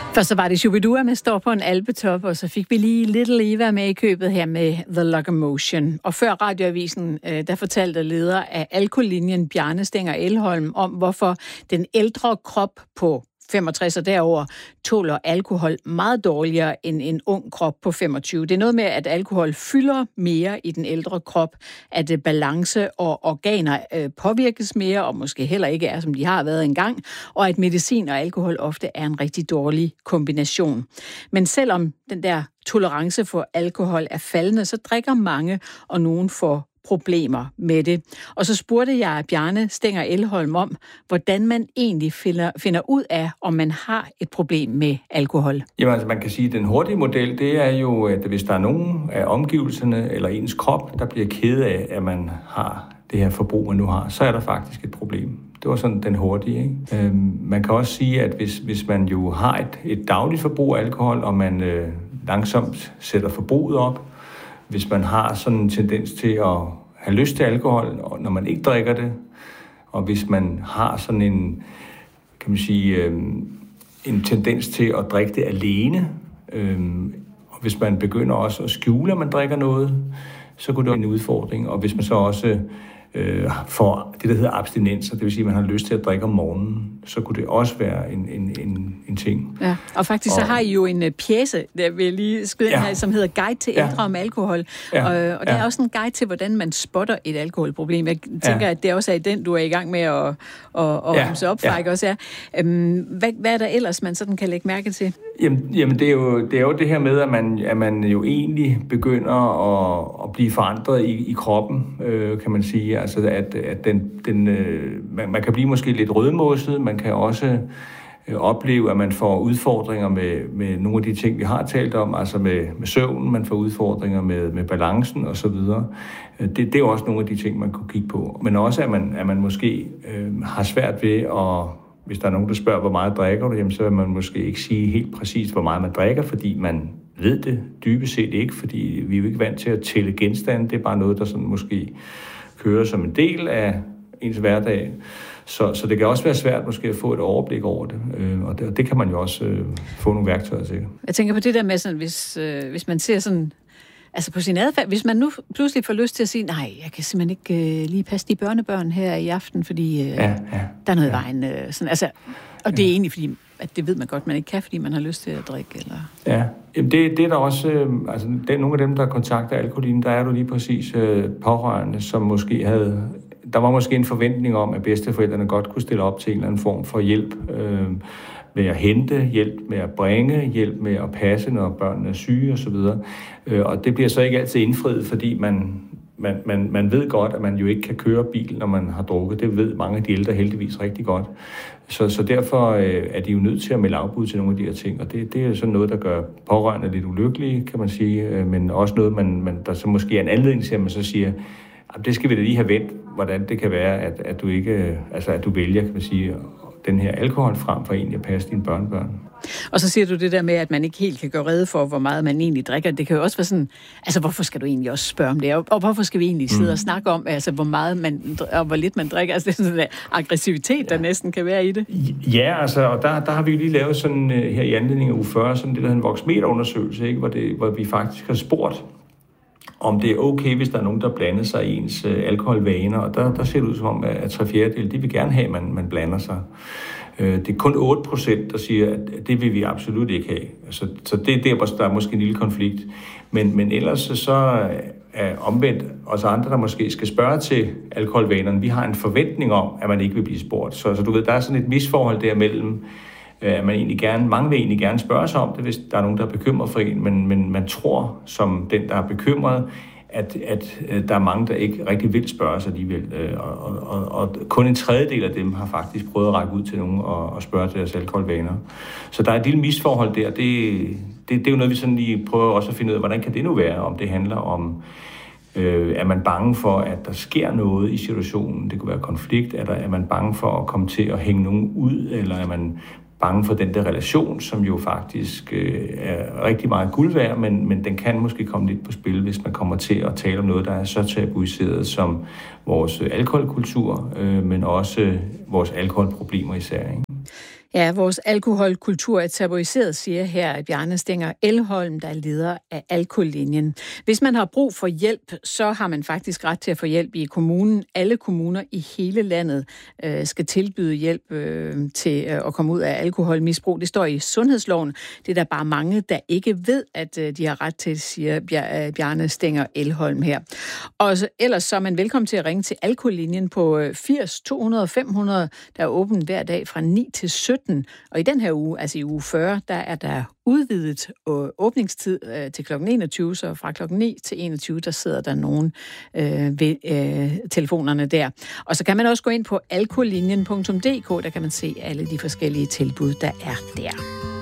Først så var det Shubidua med Står på en alpetop, og så fik vi lige Little Eva med i købet her med The Locomotion. Og før Radioavisen, der fortalte leder af alkolinjen Bjarne Stenger Elholm om, hvorfor den ældre krop på 65 og derover tåler alkohol meget dårligere end en ung krop på 25. Det er noget med, at alkohol fylder mere i den ældre krop, at balance og organer påvirkes mere, og måske heller ikke er, som de har været engang, og at medicin og alkohol ofte er en rigtig dårlig kombination. Men selvom den der tolerance for alkohol er faldende, så drikker mange, og nogen får problemer med det. Og så spurgte jeg Bjarne Stenger Elholm om, hvordan man egentlig finder ud af, om man har et problem med alkohol. Jamen altså, man kan sige, at den hurtige model, det er jo, at hvis der er nogen af omgivelserne eller ens krop, der bliver ked af, at man har det her forbrug, man nu har, så er der faktisk et problem. Det var sådan den hurtige, ikke? Man kan også sige, at hvis man jo har et dagligt forbrug af alkohol, og man langsomt sætter forbruget op, hvis man har sådan en tendens til at have lyst til alkohol, når man ikke drikker det, og hvis man har sådan en, kan man sige, en tendens til at drikke det alene, og hvis man begynder også at skjule, at man drikker noget, så kunne det være en udfordring. Og hvis man så også får det, der hedder abstinenser, det vil sige, at man har lyst til at drikke om morgenen, så kunne det også være en ting. Ja, og faktisk så har I jo en pjece, der vil jeg lige skyde ind her, som hedder Guide til ældre om alkohol. Ja. Og det er også en guide til, hvordan man spotter et alkoholproblem. Jeg tænker, at det også er den, du er i gang med at ramse op for, ikke også er. Hvad er der ellers, man sådan kan lægge mærke til? Jamen det er jo det her med, at man jo egentlig begynder at blive forandret i kroppen, kan man sige. Altså at man kan blive måske lidt rødmosset, man kan også opleve, at man får udfordringer med nogle af de ting, vi har talt om, altså med søvnen, man får udfordringer med balancen og så videre. Det er jo også nogle af de ting, man kunne kigge på. Men også, at man måske har svært ved at, hvis der er nogen, der spørger, hvor meget drikker du, jamen, så vil man måske ikke sige helt præcist, hvor meget man drikker, fordi man ved det dybest set ikke, fordi vi er jo ikke vant til at tælle genstande. Det er bare noget, der sådan måske kører som en del af ens hverdag. Så det kan også være svært måske at få et overblik over det, og det kan man jo også få nogle værktøjer til. Jeg tænker på det der med, sådan, hvis man ser sådan, altså på sin adfærd, hvis man nu pludselig får lyst til at sige, nej, jeg kan simpelthen ikke lige passe de børnebørn her i aften, fordi der er noget i vejen. Sådan, altså, og det er egentlig fordi, at det ved man godt, man ikke kan, fordi man har lyst til at drikke. Eller? Ja, jamen det er der også, altså det er nogle af dem, der kontakter alkoholinen, der er du lige præcis pårørende, som måske havde, der var måske en forventning om, at bedsteforældrene godt kunne stille op til en eller anden form for hjælp med at hente, hjælp med at bringe, hjælp med at passe, når børnene er syge osv. Og det bliver så ikke altid indfriet, fordi man ved godt, at man jo ikke kan køre bil, når man har drukket. Det ved mange af de ældre heldigvis rigtig godt. Så derfor er de jo nødt til at melde afbud til nogle af de her ting. Og det er sådan noget, der gør pårørende lidt ulykkelige, kan man sige. Men også noget, der så måske er en anledning til, at man så siger, at det skal vi da lige have vendt, hvordan det kan være, at du ikke, altså at du vælger, kan man sige, den her alkohol frem for egentlig at passe dine børnebørn. Og så siger du det der med, at man ikke helt kan gøre rede for, hvor meget man egentlig drikker. Det kan jo også være sådan, altså hvorfor skal du egentlig også spørge om det? Og hvorfor skal vi egentlig sidde og snakke om, altså hvor meget man, og hvor lidt man drikker? Altså det er sådan en aggressivitet, der næsten kan være i det. Ja, altså, og der har vi lige lavet sådan her i anledning af uge 40, sådan det der en voksmeterundersøgelse, ikke? Hvor vi faktisk har spurgt, om det er okay, hvis der er nogen, der blander sig i ens alkoholvaner. Og der ser det ud som om, at 3/4, de vil gerne have, at man blander sig. Det er kun 8%, der siger, at det vil vi absolut ikke have. Så det er der er måske en lille konflikt. Men ellers så er omvendt os andre, der måske skal spørge til alkoholvanerne. Vi har en forventning om, at man ikke vil blive spurgt. Så du ved, der er sådan et misforhold der mellem, at mange vil egentlig gerne spørge sig om det, hvis der er nogen, der er bekymret for en, men man tror, som den, der er bekymret, at der er mange, der ikke rigtig vil spørge sig alligevel. Og kun en tredjedel af dem har faktisk prøvet at række ud til nogen og spørge til deres alkoholvaner. Så der er et lille misforhold der. Det er jo noget, vi sådan lige prøver også at finde ud af, hvordan kan det nu være, om det handler om, er man bange for, at der sker noget i situationen? Det kunne være konflikt. Er man bange for at komme til at hænge nogen ud, eller er man bange for den der relation, som jo faktisk er rigtig meget guld værd, men den kan måske komme lidt på spil, hvis man kommer til at tale om noget, der er så tabuiseret som vores alkoholkultur, men også vores alkoholproblemer især. Ikke? Ja, vores alkoholkultur er tabuiseret, siger her Bjarne Stenger Elholm, der er leder af Alkolinjen. Hvis man har brug for hjælp, så har man faktisk ret til at få hjælp i kommunen. Alle kommuner i hele landet skal tilbyde hjælp til at komme ud af alkoholmisbrug. Det står i sundhedsloven. Det er der bare mange, der ikke ved, at de har ret til, siger Bjarne Stenger Elholm her. Og ellers så er man velkommen til at ringe til Alkolinjen på 80 200 500, der er åben hver dag fra 9 til 17. Og i den her uge, altså i uge 40, der er der udvidet åbningstid til kl. 21, så fra kl. 9 til 21, der sidder der nogen ved telefonerne der. Og så kan man også gå ind på alkolinjen.dk, der kan man se alle de forskellige tilbud, der er der.